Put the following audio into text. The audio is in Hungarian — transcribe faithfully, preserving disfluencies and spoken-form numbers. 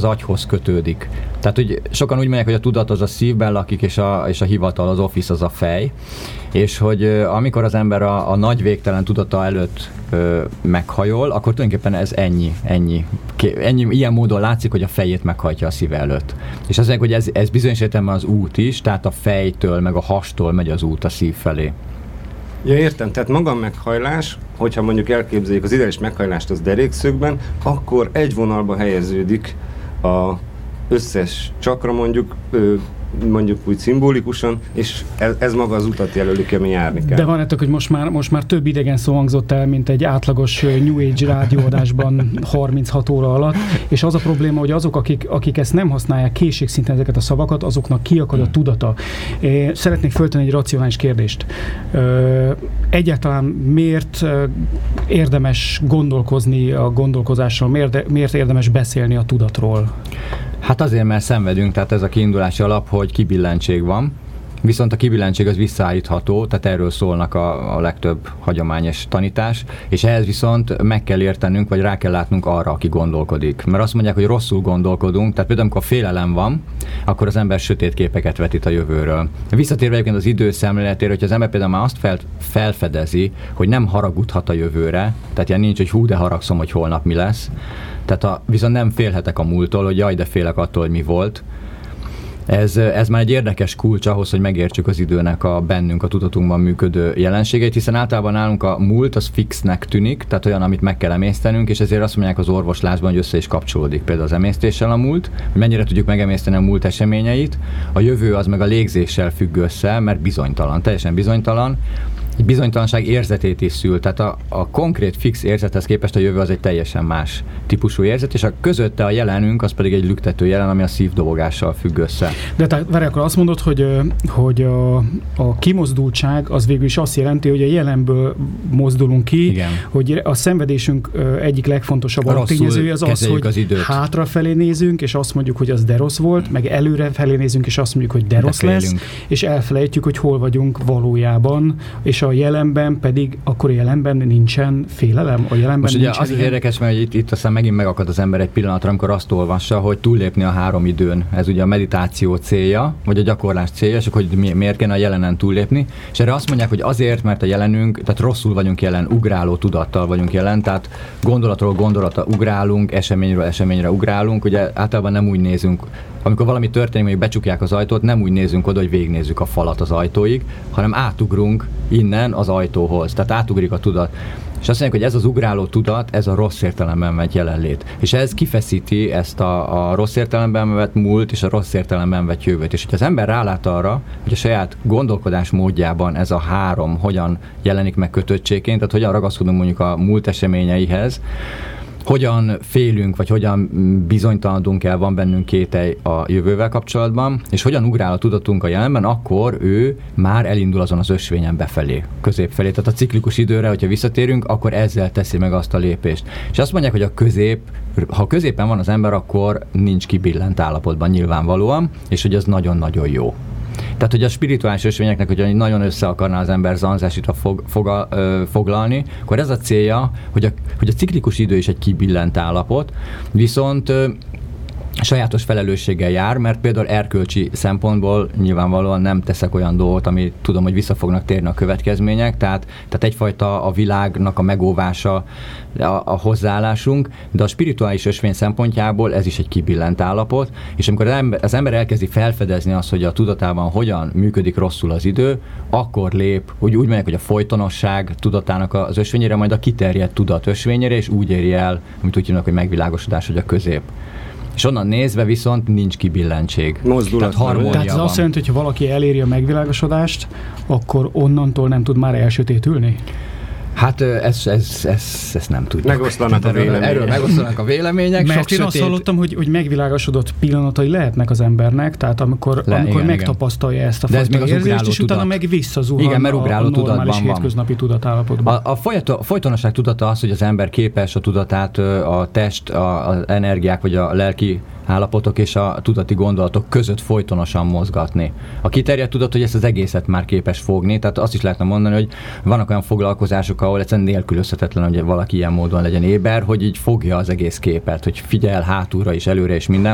az agyhoz kötődik. Tehát, hogy sokan úgy mondják, hogy a tudat az a szívben lakik, és a, és a hivatal, az office az a fej. És hogy amikor az ember a, a nagy végtelen tudata előtt ö, meghajol, akkor tulajdonképpen ez ennyi, ennyi, ennyi. Ilyen módon látszik, hogy a fejét meghajtja a szíve előtt. És azt mondják, hogy ez, ez bizonyos értelemben az út is, tehát a fejtől, meg a hastól megy az út a szív felé. Ja, értem, tehát maga a meghajlás, hogyha mondjuk elképzeljük az ideális meghajlást az derékszögben, akkor egy vonalba helyeződik a összes csakra mondjuk, mondjuk úgy szimbolikusan, és ez, ez maga az utat jelölik, ami járni kell. De van ettől, hogy most már, most már több idegen szó hangzott el, mint egy átlagos New Age rádióadásban harminchat óra alatt, és az a probléma, hogy azok, akik, akik ezt nem használják készségszinten ezeket a szavakat, azoknak kiakad a tudata. Szeretnék föltenni egy racionális kérdést. Egyáltalán miért érdemes gondolkozni a gondolkozásról, miért, miért érdemes beszélni a tudatról? Hát azért, mert szenvedünk, tehát ez a kiindulási alap, hogy kibillentség van, viszont a kibillentség az visszaállítható, tehát erről szólnak a, a legtöbb hagyományos tanítás, és ehhez viszont meg kell értenünk, vagy rá kell látnunk arra, aki gondolkodik. Mert azt mondják, hogy rosszul gondolkodunk, tehát például amikor félelem van, akkor az ember sötét képeket vetít a jövőről. Visszatérve egyébként az időszemléletére, hogyha az ember például már azt fel, felfedezi, hogy nem haragudhat a jövőre, tehát ilyen nincs, hogy hú, de haragszom, hogy holnap mi lesz, tehát a, viszont nem félhetek a múlttól, hogy jaj, de félek attól, hogy mi volt. Ez, ez már egy érdekes kulcs ahhoz, hogy megértsük az időnek a bennünk, a tudatunkban működő jelenségeit, hiszen általában nálunk a múlt az fixnek tűnik, tehát olyan, amit meg kell emésztenünk, és ezért azt mondják az orvoslásban, hogy össze is kapcsolódik például az emésztéssel a múlt, hogy mennyire tudjuk megemészteni a múlt eseményeit. A jövő az meg a légzéssel függ össze, mert bizonytalan, teljesen bizonytalan. Egy bizonytalanság érzetét is szül, tehát a, a konkrét fix érzethez képest a jövő az egy teljesen más típusú érzet, és a közötte a jelenünk az pedig egy lüktető jelen, ami a szívdobogással függ össze. De tehát várj, akkor azt mondod, hogy, hogy a, a kimozdultság az végül is azt jelenti, hogy a jelenből mozdulunk ki, igen, hogy a szenvedésünk egyik legfontosabb tényezője az az, hogy az hátrafelé nézünk, és azt mondjuk, hogy az de rossz volt, meg előrefelé nézünk, és azt mondjuk, hogy de rossz lesz, és elfelejtjük, hogy hol vagyunk valójában, és a jelenben pedig, akkor a jelenben nincsen félelem? A jelenben most ugye nincsen az is érdekes, mert itt, itt aztán megint megakad az ember egy pillanatra, amikor azt olvassa, hogy túllépni a három időn. Ez ugye a meditáció célja, vagy a gyakorlás célja, és akkor hogy miért kéne a jelenen túllépni. És erre azt mondják, hogy azért, mert a jelenünk, tehát rosszul vagyunk jelen, ugráló tudattal vagyunk jelen, tehát gondolatról gondolatra ugrálunk, eseményről eseményre ugrálunk, ugye általában nem úgy nézünk, amikor valami történik, mondjuk becsukják az ajtót, nem úgy nézünk oda, hogy végignézzük a falat az ajtóig, hanem átugrunk innen az ajtóhoz. Tehát átugrik a tudat. És azt mondják, hogy ez az ugráló tudat, ez a rossz értelemben vett jelenlét. És ez kifeszíti ezt a, a rossz értelemben vett múlt és a rossz értelemben vett jövőt. És hogyha az ember rálát arra, hogy a saját gondolkodás módjában ez a három hogyan jelenik meg kötöttségként, tehát hogyan ragaszkodunk mondjuk a múlt eseményeihez, hogyan félünk, vagy hogyan bizonytalanodunk el, van bennünk kételj a jövővel kapcsolatban, és hogyan ugrál a tudatunk a jelenben, akkor ő már elindul azon az ösvényen befelé, közép felé. Tehát a ciklikus időre, hogyha visszatérünk, akkor ezzel teszi meg azt a lépést. És azt mondják, hogy a közép, ha középen van az ember, akkor nincs kibillent állapotban nyilvánvalóan, és hogy ez nagyon-nagyon jó. Tehát, hogy a spirituális ösvényeknek, hogyha nagyon össze akarná az ember zanzásitra fog, fog, ö, foglalni, akkor ez a célja, hogy a, hogy a ciklikus idő is egy kibillent állapot, viszont ö, sajátos felelősséggel jár, mert például erkölcsi szempontból nyilvánvalóan nem teszek olyan dolgot, ami tudom, hogy vissza fognak térni a következmények, tehát, tehát egyfajta a világnak a megóvása a, a hozzáállásunk, de a spirituális ösvény szempontjából ez is egy kibillent állapot, és amikor az ember, az ember elkezdi felfedezni azt, hogy a tudatában hogyan működik rosszul az idő, akkor lép, hogy úgy mondják, hogy a folytonosság tudatának az ösvényére, majd a kiterjedt tudat ösvényére, és úgy éri el, amit úgy hívnak, hogy megvilágosodás, hogy a közép. És onnan nézve viszont nincs kibillentség. Mozdulat. Tehát, Tehát ez azt jelenti, hogy ha valaki eléri a megvilágosodást, akkor onnantól nem tud már elsötétülni? Hát ez, ez, ez, ez nem tudjuk. Megoszlanak a vélemények. Erről megoszlanak a vélemények. Mert én azt hallottam, hogy, hogy megvilágosodott pillanatai lehetnek az embernek, tehát amikor, Le, amikor igen, megtapasztalja igen. ezt a fajta érzést, és utána meg visszazuhan igen, mert ugráló a, a normális hétköznapi van. tudatállapotban. A, a, folyat, a folytonosság tudata az, hogy az ember képes a tudatát, a test, az energiák vagy a lelki állapotok és a tudati gondolatok között folytonosan mozgatni. A kiterjedt tudat, hogy ezt az egészet már képes fogni, tehát azt is lehetne mondani, hogy vannak olyan foglalkozások, ahol egyszerűen nélkülözhetetlen, hogy valaki ilyen módon legyen éber, hogy így fogja az egész képet, hogy figyel hátulra is, előre is minden.